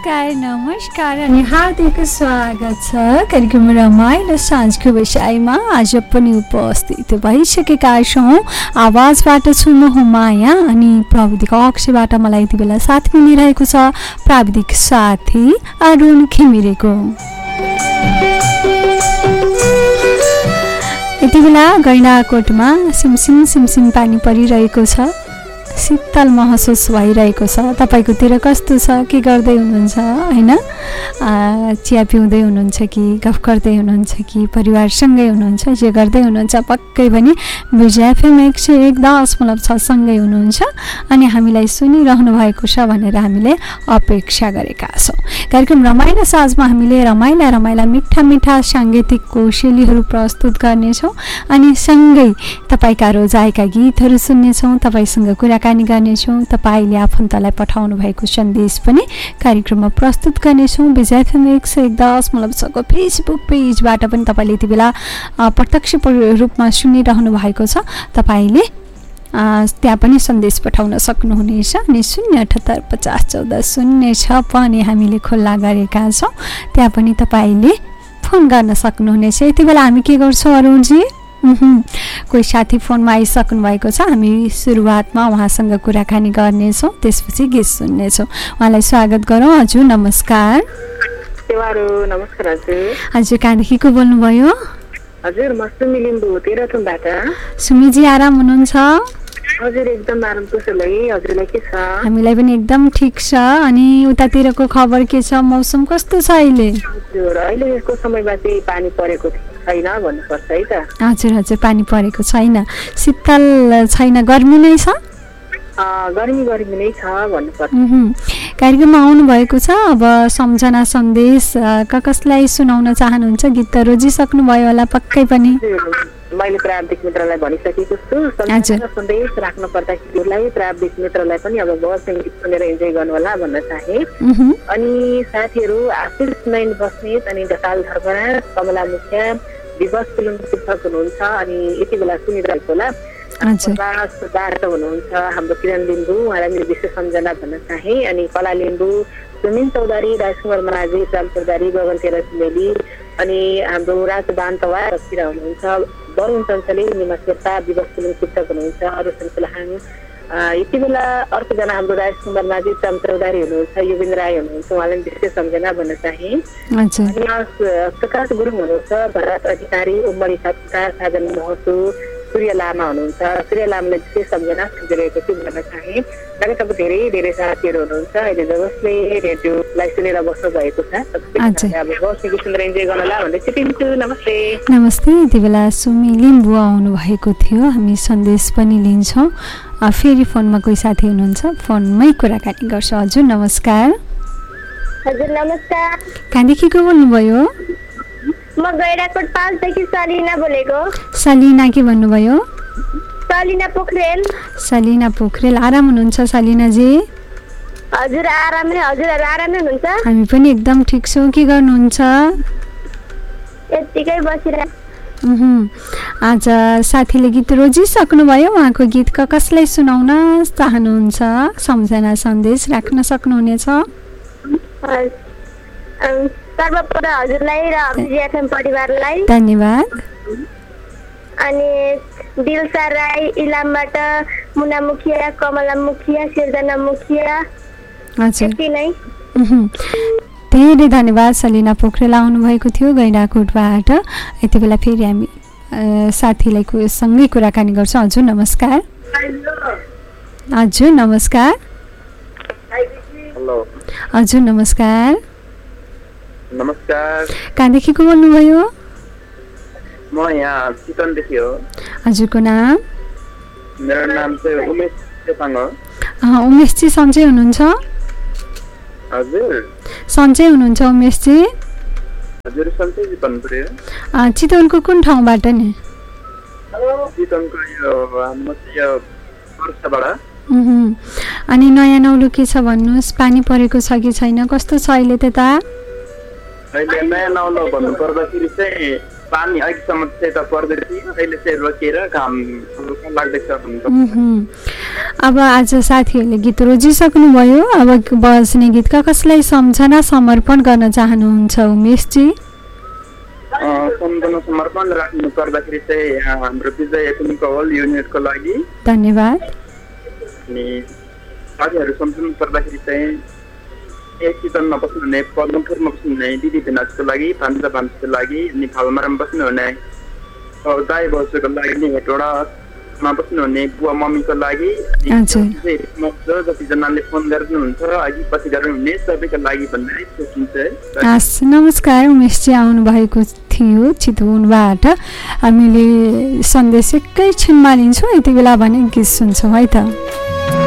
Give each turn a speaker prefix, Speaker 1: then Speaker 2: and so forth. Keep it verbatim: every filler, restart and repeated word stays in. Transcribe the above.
Speaker 1: नमस्कार नमस्कार अनि हार्दिक स्वागत छ कार्यक्रम रमाइलो साँझको विषयमा आज पनि उपस्थित भइसकेका छौँ। आवाजबाट छु म हुमाया अनि प्राविधिक कक्षबाट मलाई यति बेला साथ मिलिरहेको छ प्राविधिक साथी अरुण खिमिरेको। यति बेला गैंडाकोटमा सिमसिम सिमसिम पानी परिरहेको छ, शीतल महसुस भइरहेको छ। तपाईँकोतिर कस्तो छ, के गर्दै हुनुहुन्छ होइन? चिया पिउँदै हुनुहुन्छ कि गफ गर्दै हुनुहुन्छ कि परिवारसँगै हुनुहुन्छ, जे गर्दै हुनुहुन्छ पक्कै पनि विजय एफएम एक सय एक दशमलव छ सँगै हुनुहुन्छ अनि हामीलाई सुनिरहनु भएको छ भनेर हामीले अपेक्षा गरेका छौँ। कार्यक्रम रमाइलो साँझमा हामीले रमाइला रमाइला मिठा मिठा साङ्गीतिक कौशलीहरू प्रस्तुत गर्नेछौँ अनि सँगै तपाईँका रोजाएका गीतहरू सुन्नेछौँ, तपाईँसँग कुराकानी गर्नेछौँ, तपाईँले आफन्तलाई पठाउनु भएको सन्देश पनि कार्यक्रममा प्रस्तुत गर्नेछौँ। विजय एफएम एक सय एक दशमलव छको फेसबुक पेजबाट पनि तपाईँले यति बेला प्रत्यक्ष रूपमा सुनिरहनु भएको छ। तपाईँले त्यहाँ पनि सन्देश पठाउन सक्नुहुनेछ अनि शून्य अठहत्तर पचास चौध शून्य छ पनि हामीले खुल्ला गरेका छौँ, त्यहाँ पनि तपाईँले फोन गर्न सक्नुहुनेछ। यति बेला हामी के गर्छौँ अरुणजी? कोही साथी फोनमा आइसक्नु भएको छ, हामी सुरुवातमा उहाँसँग कुराकानी गर्नेछौँ, त्यसपछि गीत सुन्नेछौँ। उहाँलाई स्वागत गरौँ। हजुर नमस्कार।
Speaker 2: नमस्कार हजुर।
Speaker 1: हजुर कहाँदेखि को बोल्नुभयो?
Speaker 2: हजुर म सुमी लिम्बू तेह्रथुमबाट।
Speaker 1: सुमीजी आराम हुनुहुन्छ?
Speaker 2: हजुर एकदम आराम कुशलै। हजुरलाई के छ?
Speaker 1: हामीलाई पनि एकदम ठिक छ। अनि उतातिरको खबर के छ, मौसम कस्तो छ अहिले?
Speaker 2: हजुर अहिलेको समयमा चाहिँ पानी परेको छैन भन्नुपर्छ है त।
Speaker 1: हजुर हजुर पानी परेको छैन, शीतल छैन, गर्मी नै छ?
Speaker 2: गर्मी गर्मी नै छ भन्नुपर्छ।
Speaker 1: कार्यक्रममा आउनु भएको छ, अब सम्झना सन्देश कसलाई सुनाउन चाहनुहुन्छ? गीत त रोजिसक्नु भयो होला पक्कै पनि।
Speaker 2: मैले प्राविधिक मित्रलाई भनिसकेको छु, सम्झना सन्देश राख्नु पर्दाखेरिलाई प्राविधिक मित्रलाई पनि अब बस गीत सुनेर इन्जोय गर्नु होला भन्न चाहे। अनि साथीहरू आशिष नयन बस्नेत अनि गसाल धर्मरा कमला मुखिया दिवस फिल्म शिक्षक हुनुहुन्छ अनि यति बेला सुनिरहेको होला। बाटो हुनुहुन्छ हाम्रो किरण लिम्बू, उहाँलाई मेरो विशेष सम्झना भन्न चाहे। अनि कला लिम्बू, सुमिन चौधरी, राजकुमार मराजी, राम चौधरी, गगन तेरा सुमेली अनि हाम्रो राज बान्तवा रक्षिर हुनुहुन्छ, वरुण चञ्चली, निमा शेर्पा दिवस फिल्म शिक्षक हुनुहुन्छ, अरू सन्सलाहाङ। यति बेला अर्कोजना हाम्रो राजकुमार माझी, राम चौधरी हुनुहुन्छ, युविन राई हुनुहुन्छ, उहाँलाई विशेष सम्झना भन्न चाहे। प्रकाश गुरुङ हुनुहुन्छ, भरत अधिकारी, उमरी सापकोटा, साधन महतो, सूर्य लामा हुनुहुन्छ, सूर्य लामालाई विशेष सम्झना सम्झिरहेको छु भन्न चाहे। लगातार धेरै धेरै साथीहरू हुनुहुन्छ अहिले जसले रेडियोलाई सुनेर बस्नु भएको छ। अब बस्ने सुनेर इन्जोय गर्नला भन्दै छिटिन्छु। नमस्ते।
Speaker 1: नमस्ते। यति बेला सुमी लिम्बू आउनु भएको थियो, हामी सन्देश पनि लिन्छौँ। फेरि फोनमा कोही साथी हुनुहुन्छ, फोनमै कुराकानी गर्छौँ। हजुर नमस्कार।
Speaker 3: हजुर नमस्कार।
Speaker 1: कहाँदेखि को बोल्नुभयो?
Speaker 3: म गैंडाकोट पाँचदेखि सलिना बोलेको।
Speaker 1: सलिना के भन्नुभयो?
Speaker 3: सलिना पोखरेल।
Speaker 1: सलिना पोखरेल, आराम हुनुहुन्छ सलिनाजी?
Speaker 3: हजुर आराम नै। हजुरहरू आराम नै हुनुहुन्छ?
Speaker 1: हामी पनि एकदम ठिक छौँ। के गर्नुहुन्छ?
Speaker 3: यतिकै बसिरहेको।
Speaker 1: आज साथीले गीत रोजिसक्नुभयो, उहाँको गीत कसलाई सुनाउन चाहनुहुन्छ? सम्झना सन्देश राख्न सक्नुहुनेछ।
Speaker 3: सर्वप्रथम हजुरलाई र एफएम परिवारलाई
Speaker 1: धन्यवाद।
Speaker 3: अनि दिलसा राई इलामबाट, मुना मुखिया, कमला मुखिया, सिर्जना मुखिया।
Speaker 1: हजुर
Speaker 3: नै
Speaker 1: धेरै धन्यवाद। सलिना पोखरेल आउनुभएको थियो गैंडाकोटबाट। यति बेला फेरि हामी साथीलाई सँगै कुराकानी गर्छौँ। हजुर नमस्कार। हजुर नमस्कार। हजुर नमस्कार।
Speaker 4: नमस्कार।
Speaker 1: कहाँदेखि को बोल्नुभयो?
Speaker 4: म यहाँ चितवनदेखि हो।
Speaker 1: हजुरको नाम?
Speaker 4: मेरो नाम चाहिँ उमेश चेपाङ हो।
Speaker 1: उमेशजी सन्चै हुनुहुन्छ?
Speaker 4: हजुर
Speaker 1: सन्चै हुनुहुन्छ उमेशजी?
Speaker 4: हजुर सन्चै भन्नु पर्यो।
Speaker 1: चितवनको कुन ठाउँबाट नि?
Speaker 4: चितवनको यो म चाहिँ यो पर्साबाट।
Speaker 1: अनि नयाँ नौलो के छ भन्नुहोस्, पानी परेको छ कि छैन, कस्तो छ अहिले त्यता?
Speaker 4: अहिले नयाँ नौलो भन्नु पर्दाखेरि चाहिँ पानी अघिसम्म चाहिँ त पर्दै थियो, अहिले चाहिँ रोकिएर घाम लाग्दैछ भन्नु।
Speaker 1: अब आज साथीहरूले गीत रोजिसक्नुभयो, अब बज्ने गीतका कसलाई सम्झना समर्पण गर्न चाहनुहुन्छ उमेशजी?
Speaker 4: सम्झना समर्पण राख्नु पर्दाखेरि चाहिँ हाम्रो विजय एफएमको होल युनिटको लागि
Speaker 1: धन्यवाद।
Speaker 4: अनि साथीहरू सम्झनु पर्दाखेरि चाहिँ एक चितवनमा बस्नुहुने, पद्मपुरमा बस्नुहुने दिदी भिनाजको लागि, भान्जा भान्जीको लागि, अनि फालमारामा बस्नुहुने दाई भाउजूको लागि, हेटौडामा बस्नुहुने बुवा मम्मीको लागि, जतिजनाले फोन गरिदिनुहुन्छ अघि पछि गर्नुहुने सबैको लागि भन्दै सोचिन्छ।
Speaker 1: हस्, नमस्कार उमेशजी, आउनुभएको थियो चितवनबाट। हामीले सन्देश एकैछिनमा लिन्छौँ, यति बेला भने गीत सुन्छौँ है त।